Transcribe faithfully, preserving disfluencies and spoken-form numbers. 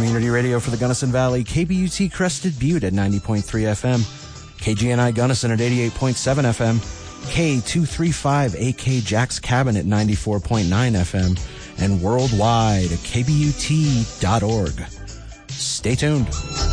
community radio for the Gunnison Valley, K B U T Crested Butte at ninety point three F M, K G N I Gunnison at eighty-eight point seven F M, K two thirty-five A K Jack's Cabin at ninety-four point nine F M, and worldwide at K B U T dot org. Stay tuned.